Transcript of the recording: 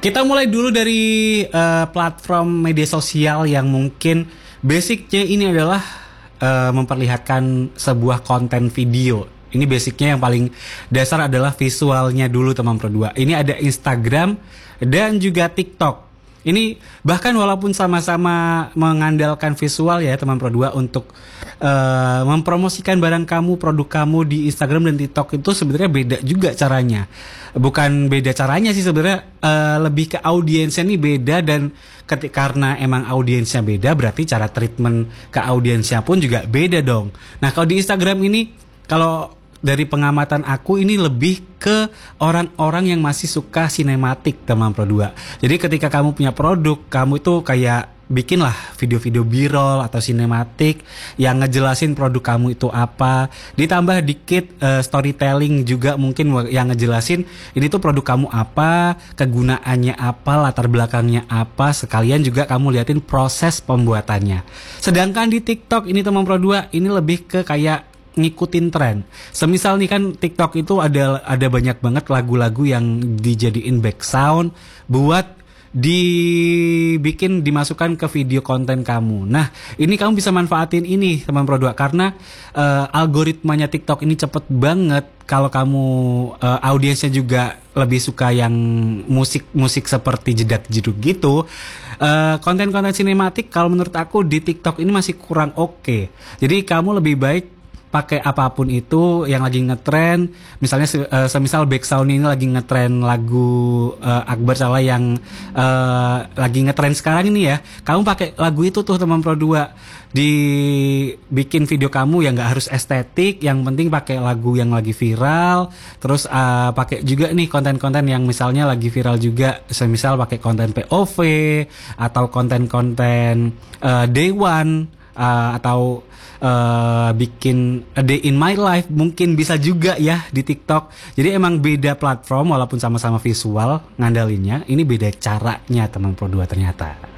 Kita mulai dulu dari platform media sosial yang mungkin basicnya ini adalah memperlihatkan sebuah konten video. Ini basicnya yang paling dasar adalah visualnya dulu teman Pro 2. Ini ada Instagram dan juga TikTok. Ini bahkan walaupun sama-sama mengandalkan visual ya teman Pro 2 untuk mempromosikan barang kamu, produk kamu di Instagram dan TikTok itu sebenarnya beda juga caranya. Bukan beda caranya sih sebenarnya, lebih ke audiensnya nih beda, dan karena emang audiensnya beda berarti cara treatment ke audiensnya pun juga beda dong. Nah kalau di Instagram ini, kalau dari pengamatan aku ini lebih ke orang-orang yang masih suka sinematik teman Pro 2. Jadi ketika kamu punya produk, kamu itu kayak bikinlah video-video B-roll atau sinematik yang ngejelasin produk kamu itu apa. Ditambah dikit storytelling juga mungkin yang ngejelasin ini tuh produk kamu apa, kegunaannya apa, latar belakangnya apa. Sekalian juga kamu liatin proses pembuatannya. Sedangkan di TikTok ini teman Pro 2 ini lebih ke kayak ngikutin tren. Semisal nih kan TikTok itu ada banyak banget lagu-lagu yang dijadiin back sound buat dimasukkan ke video konten kamu. Nah, ini kamu bisa manfaatin ini teman Pro 2 karena algoritmanya TikTok ini cepet banget. Kalau kamu audiensnya juga lebih suka yang musik seperti jedak-jeduk gitu, konten-konten sinematik kalau menurut aku di TikTok ini masih kurang oke. Jadi kamu lebih baik pakai apapun itu yang lagi ngetren. Misalnya semisal backsound ini lagi ngetren lagu Akbar Salah yang lagi ngetren sekarang ini ya, kamu pakai lagu itu tuh teman Pro 2. Dibikin video kamu yang gak harus estetik, yang penting pakai lagu yang lagi viral. Terus pakai juga nih konten-konten yang misalnya lagi viral juga, semisal pakai konten POV atau konten-konten day one, atau bikin a day in my life mungkin bisa juga ya di TikTok. Jadi emang beda platform walaupun sama-sama visual ngandalinnya, ini beda caranya teman Pro 2 ternyata.